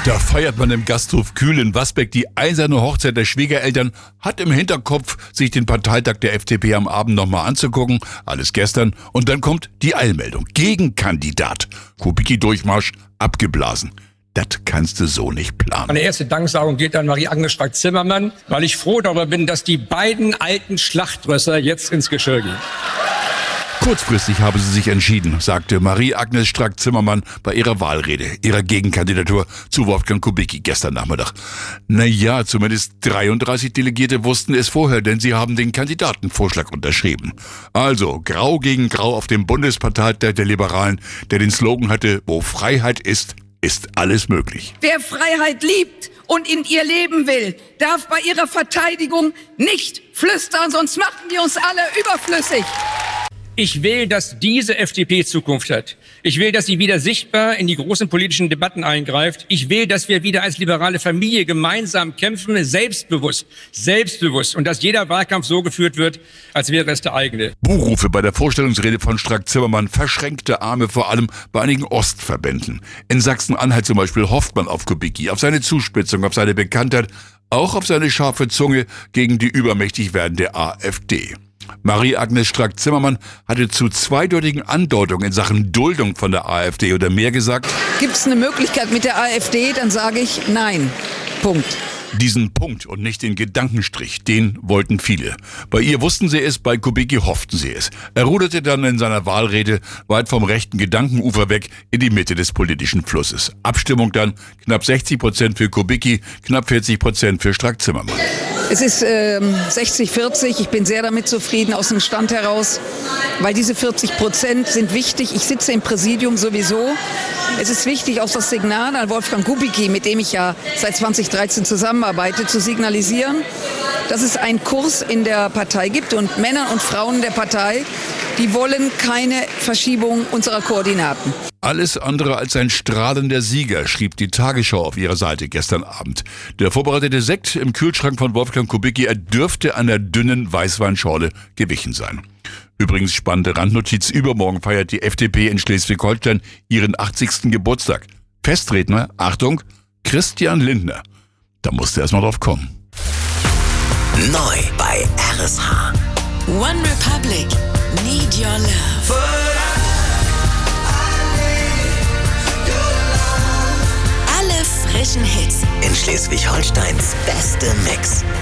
Da feiert man im Gasthof Kühl in Wasbeck die eiserne Hochzeit der Schwiegereltern, hat im Hinterkopf, sich den Parteitag der FDP am Abend nochmal anzugucken. Alles gestern. Und dann kommt die Eilmeldung. Gegenkandidat. Kubicki-Durchmarsch abgeblasen. Das kannst du so nicht planen. Meine erste Danksagung geht an Marie-Agnes Strack-Zimmermann, weil ich froh darüber bin, dass die beiden alten Schlachtrösser jetzt ins Geschirr gehen. Kurzfristig habe sie sich entschieden, sagte Marie-Agnes Strack-Zimmermann bei ihrer Wahlrede, ihrer Gegenkandidatur zu Wolfgang Kubicki gestern Nachmittag. Naja, zumindest 33 Delegierte wussten es vorher, denn sie haben den Kandidatenvorschlag unterschrieben. Also Grau gegen Grau auf dem Bundesparteitag der Liberalen, der den Slogan hatte, wo Freiheit ist, ist alles möglich. Wer Freiheit liebt und in ihr leben will, darf bei ihrer Verteidigung nicht flüstern, sonst machen die uns alle überflüssig. Ich will, dass diese FDP Zukunft hat. Ich will, dass sie wieder sichtbar in die großen politischen Debatten eingreift. Ich will, dass wir wieder als liberale Familie gemeinsam kämpfen, selbstbewusst. Und dass jeder Wahlkampf so geführt wird, als wäre es der eigene. Buhrufe bei der Vorstellungsrede von Strack-Zimmermann, verschränkte Arme vor allem bei einigen Ostverbänden. In Sachsen-Anhalt zum Beispiel hofft man auf Kubicki, auf seine Zuspitzung, auf seine Bekanntheit, auch auf seine scharfe Zunge gegen die übermächtig werdende AfD. Marie-Agnes Strack-Zimmermann hatte zu zweideutigen Andeutungen in Sachen Duldung von der AfD oder mehr gesagt. Gibt es eine Möglichkeit mit der AfD, dann sage ich nein. Punkt. Diesen Punkt und nicht den Gedankenstrich, den wollten viele. Bei ihr wussten sie es, bei Kubicki hofften sie es. Er ruderte dann in seiner Wahlrede weit vom rechten Gedankenufer weg in die Mitte des politischen Flusses. Abstimmung dann knapp 60% für Kubicki, knapp 40% für Strack-Zimmermann. Es ist 60-40. Ich bin sehr damit zufrieden aus dem Stand heraus, weil diese 40% sind wichtig. Ich sitze im Präsidium sowieso. Es ist wichtig, auch das Signal an Wolfgang Kubicki, mit dem ich ja seit 2013 zusammenarbeite, zu signalisieren, dass es einen Kurs in der Partei gibt und Männer und Frauen der Partei, die wollen keine Verschiebung unserer Koordinaten. Alles andere als ein strahlender Sieger, schrieb die Tagesschau auf ihrer Seite gestern Abend. Der vorbereitete Sekt im Kühlschrank von Wolfgang Kubicki, er dürfte einer dünnen Weißweinschorle gewichen sein. Übrigens spannende Randnotiz, übermorgen feiert die FDP in Schleswig-Holstein ihren 80. Geburtstag. Festredner, Achtung, Christian Lindner. Da musste erst mal drauf kommen. Neu bei RSH. One Republic, Need Your Love. Alle frischen Hits In Schleswig-Holsteins beste Mix.